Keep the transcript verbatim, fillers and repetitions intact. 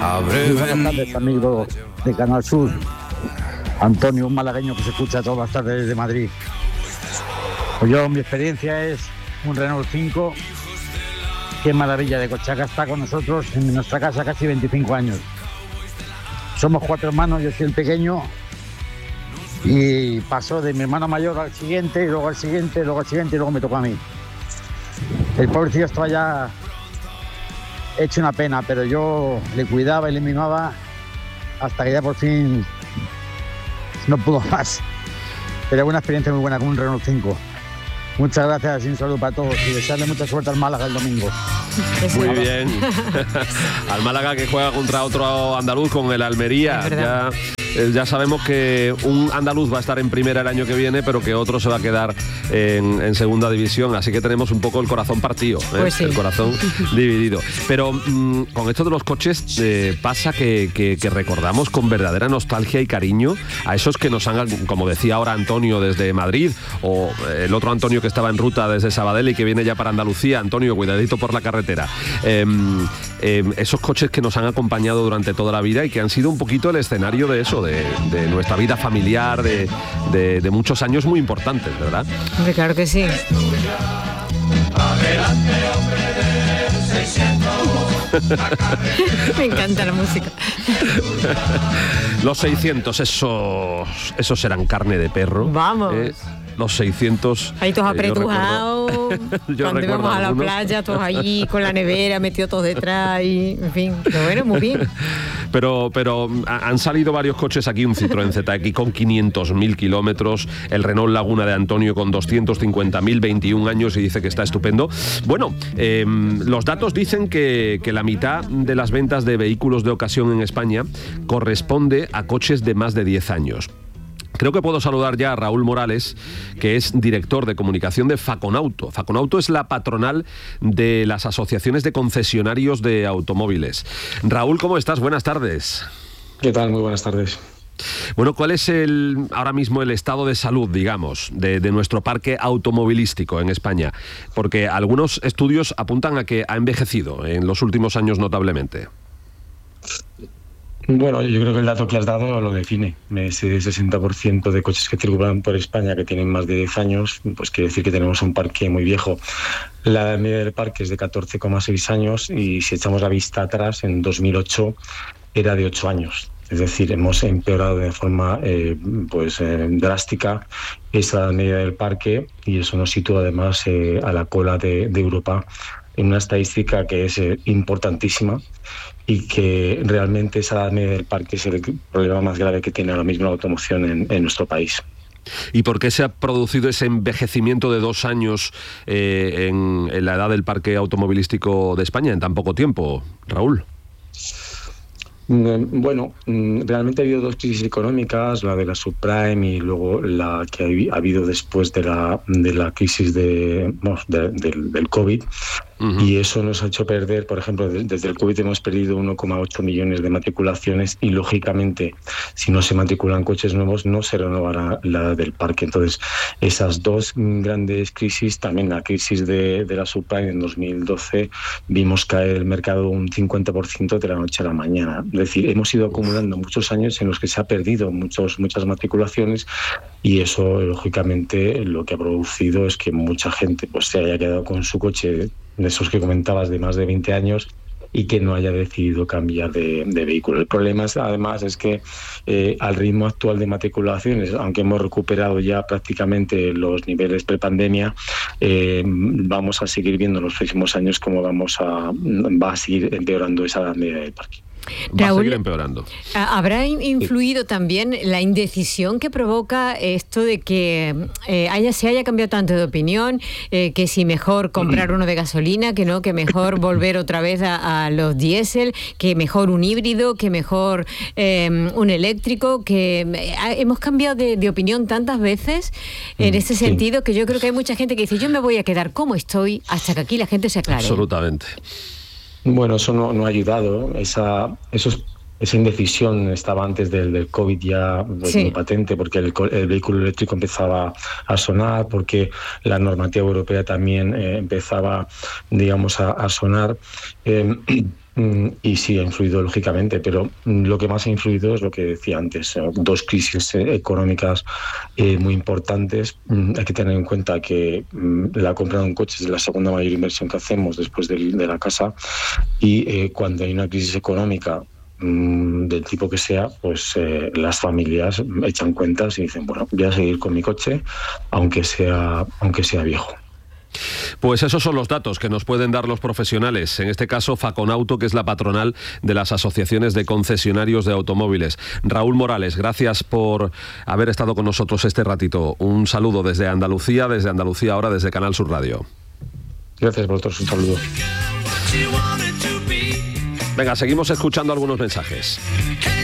Muy buenas tardes, amigo de Canal Sur. Antonio, un malagueño que se escucha todas las tardes desde Madrid. Pues yo, mi experiencia es un Renault cinco. Qué maravilla de coche. Acá está con nosotros en nuestra casa casi veinticinco años. Somos cuatro hermanos, yo soy el pequeño. Y pasó de mi hermano mayor al siguiente, y luego al siguiente, luego al siguiente, y luego me tocó a mí. El pobrecillo estaba ya hecho una pena, pero yo le cuidaba y le mimaba hasta que ya por fin no pudo más. Pero una experiencia muy buena con un Renault cinco. Muchas gracias y un saludo para todos y desearle mucha suerte al Málaga el domingo. Muy bien. Al Málaga, que juega contra otro andaluz, con el Almería. Ya, eh, ya sabemos que un andaluz va a estar en primera el año que viene, pero que otro se va a quedar en, en segunda división. Así que tenemos un poco el corazón partido, ¿eh? Pues sí. El corazón dividido. Pero mmm, con esto de los coches eh, pasa que, que, que recordamos con verdadera nostalgia y cariño a esos que nos han, como decía ahora Antonio desde Madrid, o el otro Antonio que estaba en ruta desde Sabadell y que viene ya para Andalucía. Antonio, cuidadito por la carretera. Eh, eh, esos coches que nos han acompañado durante toda la vida y que han sido un poquito el escenario de eso, de, de nuestra vida familiar, de, de, de muchos años muy importantes, ¿verdad? Hombre, claro que sí. Me encanta la música. Los seiscientos, esos, esos serán carne de perro. Vamos. Eh, los seiscientos. Ahí todos eh, apretujados. Cuando íbamos a la algunos. playa, todos allí con la nevera, metidos todos detrás y, en fin, pero bueno, muy bien. Pero, pero han salido varios coches aquí, un Citroën Z X con quinientos mil kilómetros, el Renault Laguna de Antonio con doscientos cincuenta mil, veintiún años, y dice que está estupendo. Bueno, eh, los datos dicen que, que la mitad de las ventas de vehículos de ocasión en España corresponde a coches de más de diez años. Creo que puedo saludar ya a Raúl Morales, que es director de comunicación de Faconauto. Faconauto es la patronal de las asociaciones de concesionarios de automóviles. Raúl, ¿cómo estás? Buenas tardes. ¿Qué tal? Muy buenas tardes. Bueno, ¿cuál es el ahora mismo el estado de salud, digamos, de, de nuestro parque automovilístico en España? Porque algunos estudios apuntan a que ha envejecido en los últimos años notablemente. Bueno, yo creo que el dato que has dado lo define. Ese sesenta por ciento de coches que circulan por España que tienen más de diez años, pues quiere decir que tenemos un parque muy viejo. La edad media del parque es de catorce coma seis años y si echamos la vista atrás, en dos mil ocho era de ocho años. Es decir, hemos empeorado de forma eh, pues eh, drástica esa edad media del parque y eso nos sitúa además eh, a la cola de, de Europa en una estadística que es eh, importantísima y que realmente esa edad media del parque es el problema más grave que tiene ahora mismo la automoción en, en nuestro país. ¿Y por qué se ha producido ese envejecimiento de dos años eh, en, en la edad del parque automovilístico de España en tan poco tiempo, Raúl? Bueno, realmente ha habido dos crisis económicas, la de la subprime y luego la que ha habido después de la, de la crisis de, no, de, del, del COVID. Uh-huh. Y eso nos ha hecho perder, por ejemplo, desde el COVID hemos perdido uno coma ocho millones de matriculaciones y, lógicamente, si no se matriculan coches nuevos, no se renovará la edad del parque. Entonces, esas dos grandes crisis, también la crisis de, de la subprime en dos mil doce, vimos caer el mercado un cincuenta por ciento de la noche a la mañana. Es decir, hemos ido acumulando muchos años en los que se ha perdido muchos, muchas matriculaciones y eso, lógicamente, lo que ha producido es que mucha gente pues se haya quedado con su coche de esos que comentabas de más de veinte años y que no haya decidido cambiar de, de vehículo. El problema es, además es que eh, al ritmo actual de matriculaciones, aunque hemos recuperado ya prácticamente los niveles prepandemia, eh, vamos a seguir viendo en los próximos años cómo vamos a, va a seguir empeorando esa edad media del parque. Va Raúl, a seguir empeorando. ¿Habrá influido también la indecisión que provoca esto de que eh, haya, se haya cambiado tanto de opinión, eh, que si mejor comprar uno de gasolina, que no, que mejor volver otra vez a, a los diésel, que mejor un híbrido, que mejor eh, un eléctrico, que eh, hemos cambiado de, de opinión tantas veces en ese sí. sentido que yo creo que hay mucha gente que dice yo me voy a quedar como estoy hasta que aquí la gente se aclare? Absolutamente. Bueno, eso no, no ha ayudado. Esa, esos, esa indecisión estaba antes del, del COVID ya pues, sí. muy patente, porque el, el vehículo eléctrico empezaba a sonar, porque la normativa europea también eh, empezaba, digamos, a, a sonar. Eh, y sí ha influido lógicamente, pero lo que más ha influido es lo que decía antes, dos crisis económicas eh, muy importantes. Hay que tener en cuenta que la compra de un coche es la segunda mayor inversión que hacemos después de, de la casa, y eh, cuando hay una crisis económica del tipo que sea, pues eh, las familias echan cuentas y dicen, bueno, voy a seguir con mi coche aunque sea, aunque sea viejo. Pues esos son los datos que nos pueden dar los profesionales, en este caso Faconauto, que es la patronal de las asociaciones de concesionarios de automóviles. Raúl Morales, gracias por haber estado con nosotros este ratito. Un saludo desde Andalucía, desde Andalucía ahora, desde Canal Sur Radio. Gracias a vosotros, un saludo. Venga, seguimos escuchando algunos mensajes.